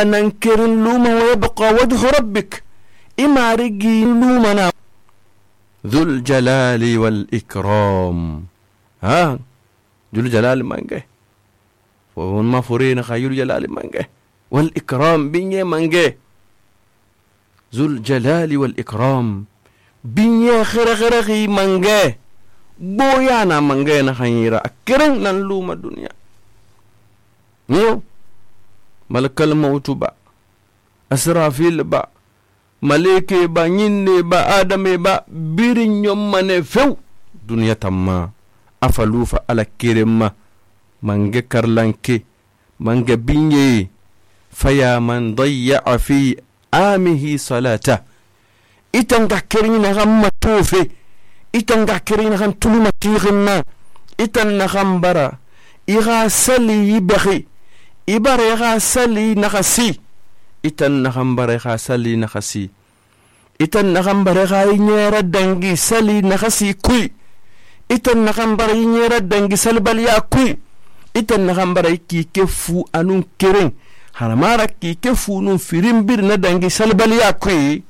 ننكر اللوم ويبقى وجه ربك إما رجي لومنا ذو الجلال والإكرام. ها ذو الجلال منجه وما فرينا خير جلال منجه والإكرام بني منجه ذو الجلال والإكرام بني خرخي منجه بويانا منجه نخيرا أكرن نلوم الدنيا نيو ملك الموت با أسرافيل با ملائكة با نين با آدم با بيرين يوم من فو دنيا تما أفلوف على كريم منجه كرلانكي منجه بني فيا من ضيع في آمه صلاته إتنجا كرين غم توفي إتنجا كرين غم تلوم تيغنا إتن غم برا إغا سلي يبخي إبار إغا سلي نخسي إتن غم برا إغا سلي نخسي إتن غم برا إغا ينير دنجي سلي نخسي كوي إتن غم برا ينير دنجي سلباليا كوي إتن غم برا إكي كفو أنون كرين haramara ki kefunun firin bir na dangi salbal ya kwi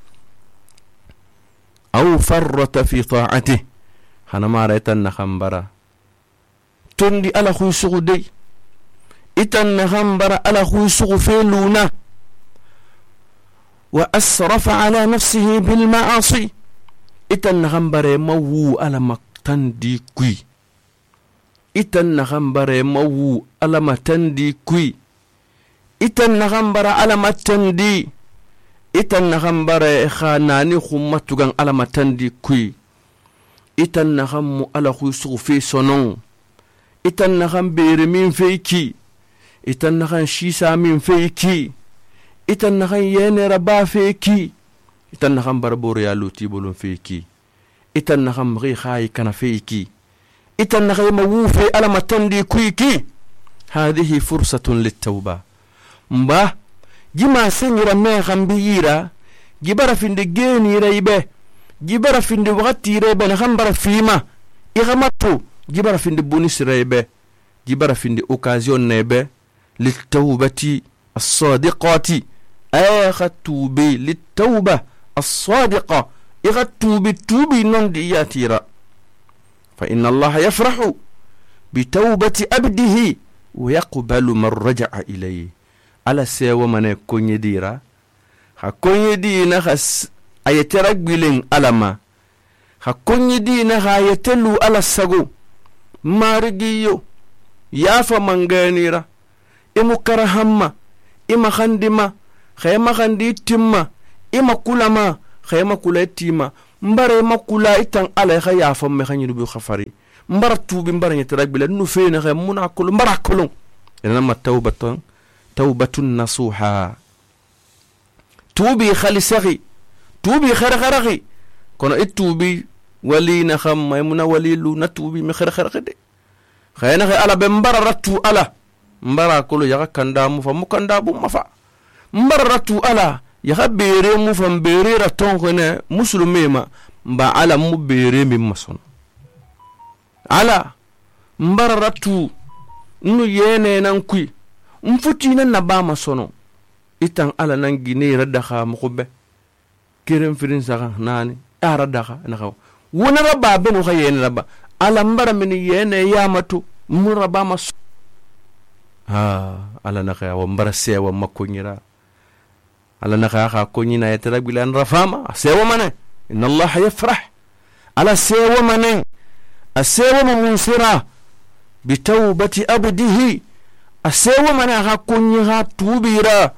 aw farrata fi ta'ati hanamara itan na khambara tundi ala khu sugudi itan na khambara ala khu sugu feluna wa asrafa ala nafsihi bil ma'asi itan na khambare mawu ala maktandi kwi itan na khambare mawu ala matandi kwi itan na khambara alamatandi itan na khambara khanani khumatugan alamatandi kui itan na khammu ala khusu fi sonon itan na khambere min feiki itan na khan shisa min feiki itan na khan yene raba feiki itan na khambara boriya luti bolon feiki itan na kham ri khay kana feiki itan na khayma wufi alamatandi kui ki hadhihi fursatun lit-tawbah mba jima senyira me khambiyira jibara finde geni reibe jibara finde wakati reibe na khambara fima igamatu jibara finde bonus reibe jibara finde occasion nebe litawbati as-sadiqati akhatubi litawba as-sadiqa ighatubi tubi nondi yatira fa inna allaha yafrahu bitawbati abdihi wa yaqbalu man raja'a ilayhi ala sewa mane konye dira ha konye dina khas ayetera gwilen alama ha konye dina ha yetelu ala sago marigiyo yafa manganira imu karahamma ima khandima khayma khandi timma ima kulama khayma kulatima mbare makula itan ala kha yafa me khanyidu bi khafari mbara tubi mbara yetera gwilen nu feena khay muna kulu mbara kulun ina ma tawbatan توبة نصوحا توبي خلصغي توبي خرخرغي كنا التوبي ولي نخم ميمنا ولي لو نتوبي مخرخرغي دي خينا خي على بمبر رتو على مبرا كله يغا كندامو فمكندابو مفا مبر رتو على يغا بيري مفم بيري رتون خنا مسلميما مبا على مبيري ممسون على مبر رتو نو يene nankui mfutina na ba masono itan ala nan gine radakha mukube kirim firin saka nani aradakha nakaw wona rabba benu khayene rabba ala mbara min yene yamatu muraba mas ala nakha wa mbara sewa makunyira ala nakha kha kunyina yatrabilan rafama sewa mane inna allaha yafrah ala sewa mane asewa munsira bitawbati abdihi asewa mana ha kunyi ha tubira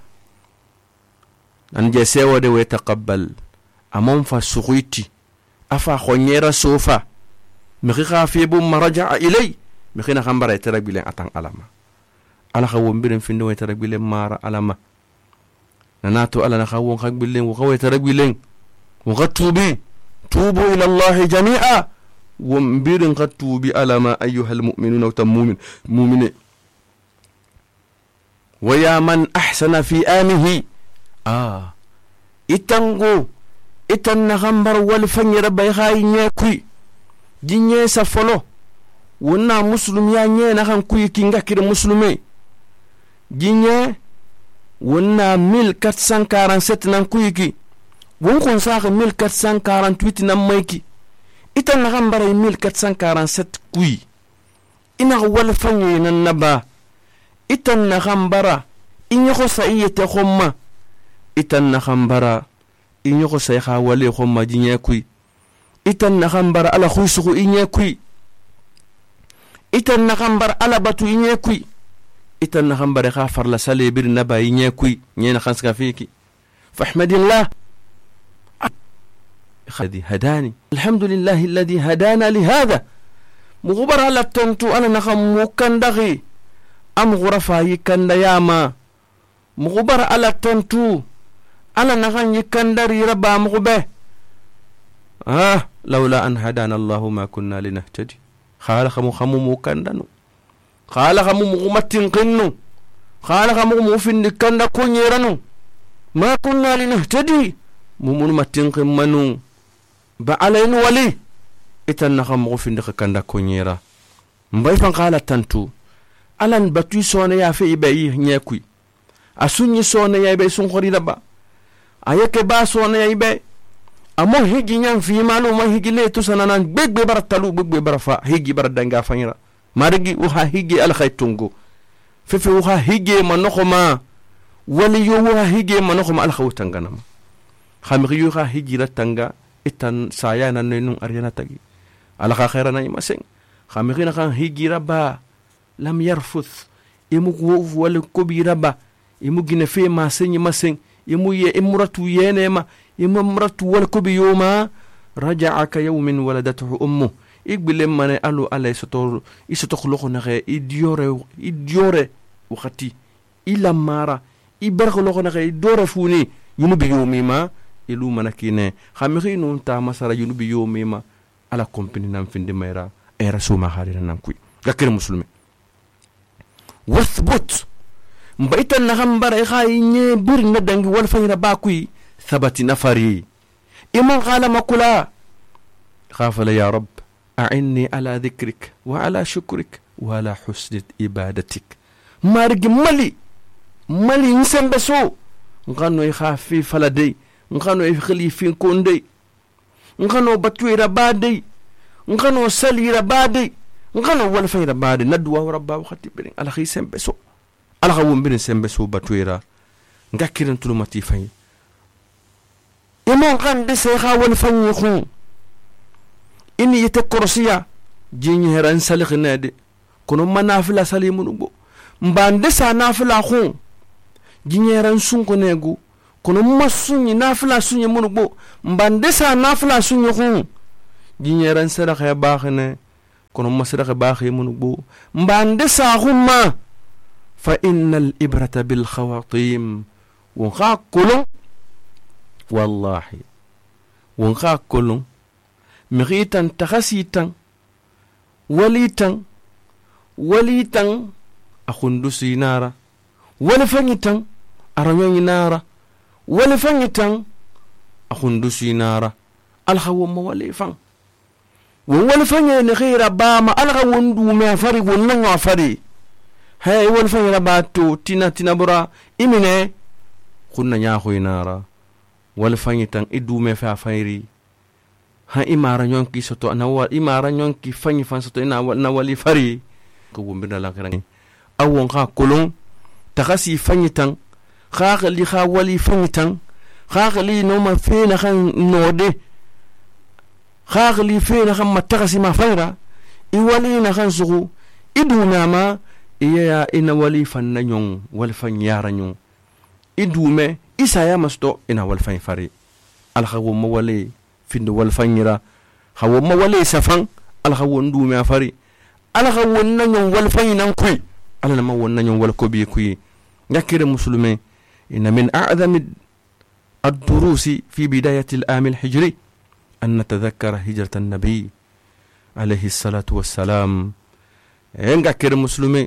anje sewa de we taqabbal amon fa suqiti afa khonyera sofa mi khafi bu maraja ilay mi khina khambara tarabilen atan alama ala khawon birin findo we tarabilen mara alama nanato ala na khawon khagbilen wo khawe tarabilen wo khatubi tubu ila allah jami'a wa birin khatubi alama ayyuhal mu'minuna wa mu'minin ويا من أحسن في آمه إتنغو إتنغمبر والفن ربي خاي نيكوي جنيه سفلو ونا مسلم يا نيه نخم كوي كينغا كير مسلمي جنيه wonna 1447 nan kuyiki won kon saka 1448 nan maiki ita na gambara 1447 kuyi ina wal fanyi nan naba ita na gambara in yako saiyete khomma ita na gambara in yako sai kha wale khomma jinye kuyi ita na gambara ala khusuku inye kuyi ita na gambara ala batu inye kuyi ita na gambara kha farla sale bir naba inye kuyi nyena khanska fiki fahmadillah الذي هداني الحمد لله الذي هدانا لهذا مغبر على تنتو أنا نخم مكندغي أم غرفا يكند ياما مغبر على تنتو أنا نخم يكندري ربا مغبه لولا أن هدانا الله ما كنا لنهتدي خالق مخمو مكندنو خالق مغمتين قنو خالق مغموفين كند كونيرنو ما كنا لنهتدي ممون متين قمنو ba alayin wali ita na kan mugufin da kanda konyera mbai fan kala tantu alan batu sona ya fe ibai nyekui asunyi sona ya ibai sun khori daba ayake ba sona ya ibai amo higi nyam fi malu ma higi le to sananan begbe baratalu begbe barafa higi baradanga fanyira marigi uha higi al khaytungo fefe uha higi manokoma wali yo uha higi manokoma al khawtanganam khamri yo ha higi ratanga itan saya nan nenung aryana tagi ala ka khaira na imaseng khamigina kan higira ba lam yarfuth imu wal kubira ba imu gine fe ma senyi maseng imu ye imratu yenema imu mratu wal kubiyuma raja'a ka yawmin waladatuhu ummu igbile mane alu alay sotor isotokhlo na ge idiore wakati ilamara ibarkhlo na ge idore funi yumu biyumima ilu manakine khamiri nun ta masara yunubi yomima ala kompini nam finde mayra era suma harina nan kuy gakir muslimi wathbut mbaita na gambara khay nye bir na dangi wal fayra ba kuy thabati nafari iman qala makula khafala ya rab a'inni ala dhikrik wa ala shukrik wa ala husni ibadatik margi mali nsembe so ngano khafi faladei ngano khalifi konde ngano batwira bade ngano salira bade ngano wala fayra bade nadwa rabba wakati bin ala khisem beso ala khawum bin sem beso batwira ngakiran tulumati fay imon kan de se khawal fanyi khu inni yatakursiya jinni heran salikhnade kono manafila salimun bo mbande sa nafila khu jinni heran sunkunegu kono masunyi nafila sunyi munugbo mbandesa nafila sunyi khu jinyeran sadaka ya baxne kono masadaka baxi munugbo mbandesa khumma fa innal ibrata bil khawatim wa khaqulu wallahi wa khaqulu miritan takhasitan walitan akhundusi nara wala fanyitan aranyo nara wala fanyitan akhundusi nara alkhawma wala fan wala fanyene khira bama alkhawundu me fari wonno afari hay wala fanyene batu tina bura imine kunna nya khoinara wala fanyitan idu me fa fayri ha imara nyonki soto na wa imara nyonki fanyi fan soto na wali fari ko wombina la khira awon kha kolon takhasi fanyitan khaqli kha wali fanyitan khaqli no ma fina khan node khaqli fina khan matakasi ma fayra iwali na khan sugu iduna ma iya ina wali fan nyon wal fan yara nyon idume isaya masto ina wal fan fari al khawu ma wali find wal fanyira khawu ma wali safan al khawu ndume fari al khawu nyon wal faynan kuy ala ma won nyon wal ko bi kuy yakire muslime إن من أعظم الدروس في بداية العام الهجري أن نتذكر هجرة النبي عليه الصلاة والسلام ينكر مسلمي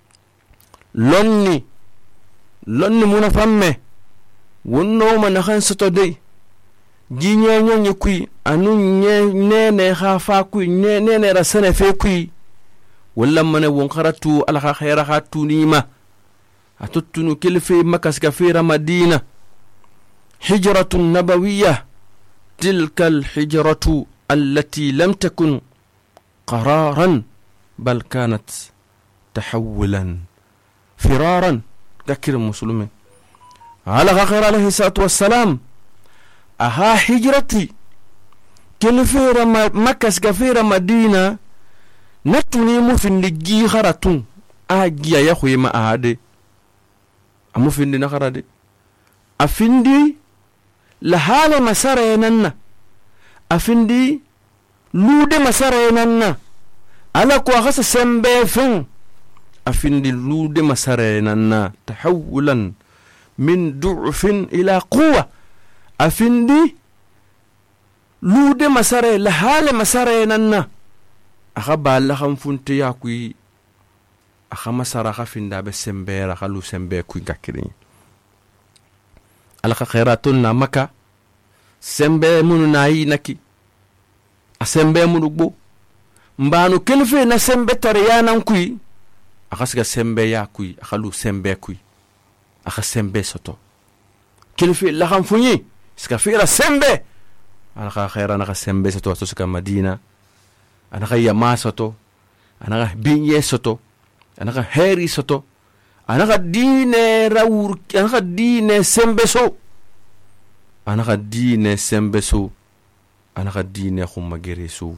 لوني منفمه ونوم نخن ستودي جيني نيني كوي أنو نيني خافا كوي نيني رسنة في كوي ولما نونخرتو على خيرها تونيما أتتنو كلفي مكس كفير مدينة هجرة نبوية تلك الهجرة التي لم تكن قرارا بل كانت تحولا فرارا. ذكر المسلمين على غير عليه الصلاة والسلام أها هجرتي كلفير مكس كفير مدينة نتوني مفن لجي خرطون أجي يا خوي ما أهدي أمفن لنا خرطي أفندي لحال مساريننا أفندي لود مساريننا على كواخس سمبي فين أفندي لود مساريننا تحولا من ضعف إلى قوة أفندي لود مساري لحال مساريننا أخبا لهم فنتيا كوي أخما سراخا فندا بسمبي رخلو سمبي كوي كاكرين alaka khairatun na maka sembe munu nayi naki a sembe munu gbo mbanu kelfe na sembe tariyanan kui akasiga sembe ya kui akalu sembe kui aka sembe soto kelfe la kham funyi ska fira sembe alaka khairana ka sembe soto to ska madina anaka yama soto anaka binye soto anaka heri soto anaka dine rawur anaka dine sembeso anaka dine sembeso anaka dine khumagirisu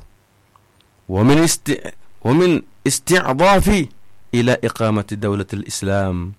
ومن استعضافي إلى إقامة دولة الإسلام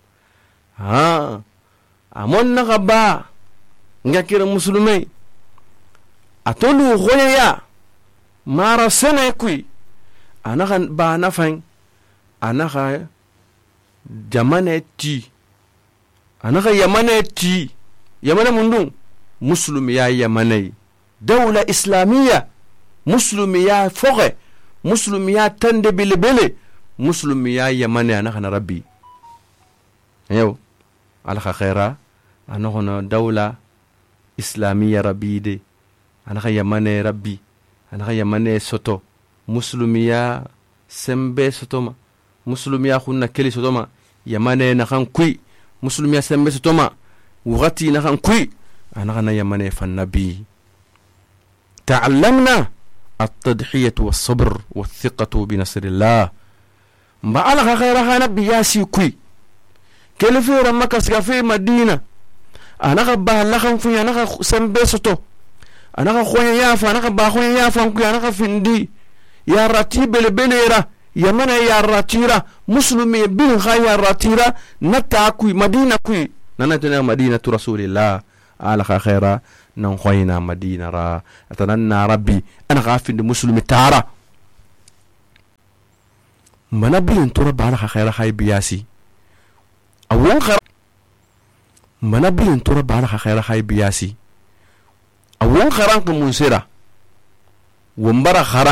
أمون نغبا نغكير المسلمين أتولو غويا مارا سنكوي أنا بانا فين أنا jamaneti anaka yamaneti yamana mundun muslim ya yamanai dawla islamiyya muslim ya foge muslim ya tande bilbele muslim ya yamani anaka na rabbi yow alaka khaira anaka dawla islamiyya rabide anaka yamane rabbi anaka yamane soto muslim ya sembe sotoma مسلمي أخونا كلي سوتما يماني نخان كوي مسلمي سمي سوتما وغتي نخان كوي أنا غنا يماني فالنبي تعلمنا التضحية والصبر والثقة بنصر الله ما على غيرها نبي ياسي كوي كل في رمك في مدينة أنا غبا لخان في أنا سمي سوتو أنا خويا يافا أنا غبا خويا يافا كوي أنا فندي يا رتيب البنيرة yamana ya ratira muslimi bin khaya ratira nata kui madina kui nana tuna madina tu rasulillah ala khaira nan khoyna madina ra atananna rabbi ana khafin muslimi tara manabin turba ala khaira khay biyasi awon khara manabin turba ala khaira khay biyasi awon kharan ku munsira wombara khara